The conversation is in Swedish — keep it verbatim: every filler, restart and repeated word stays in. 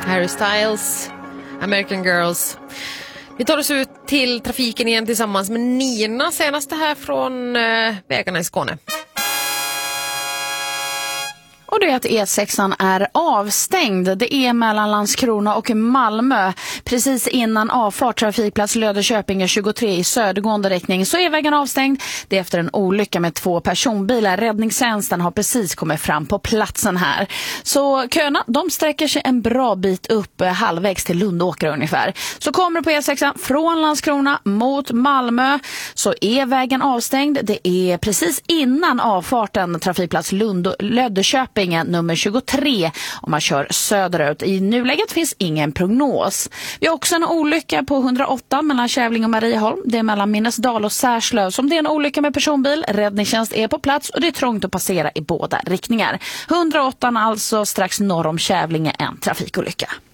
Harry Styles, American Girls. Vi tar oss ut till trafiken igen tillsammans med Nina, senaste här från eh, vägarna i Skåne. Och det är att E sexan är avstängd. Det är mellan Landskrona och Malmö. Precis innan avfart trafikplats Löddeköpinge tjugotre i södergående riktning så är vägen avstängd. Det är efter en olycka med två personbilar. Räddningstjänsten har precis kommit fram på platsen här. Så köerna, de sträcker sig en bra bit upp halvvägs till Lundåkra ungefär. Så kommer du på E sexan från Landskrona mot Malmö så är vägen avstängd. Det är precis innan avfarten trafikplats Lund- Löddeköpinge nummer tjugotre om man kör söderut. I nuläget finns ingen prognos. Vi har också en olycka på hundraåtta mellan Kävling och Marieholm. Det är mellan Minnesdal och Särslöv som det är en olycka med personbil. Räddningstjänst är på plats och det är trångt att passera i båda riktningar. hundraåtta alltså strax norr om Kävlinge, en trafikolycka.